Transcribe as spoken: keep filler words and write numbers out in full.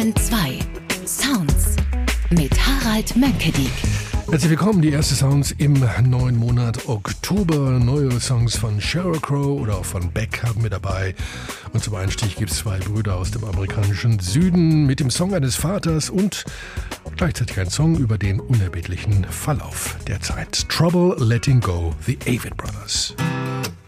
Bayern zwei. Sounds mit Harald Mönckedik. Herzlich willkommen, die erste Sounds im neuen Monat Oktober. Neue Songs von Sheryl Crow oder auch von Beck haben wir dabei. Und zum Einstieg gibt es zwei Brüder aus dem amerikanischen Süden mit dem Song eines Vaters und gleichzeitig ein Song über den unerbittlichen Verlauf der Zeit. Trouble Letting Go, The Avett Brothers.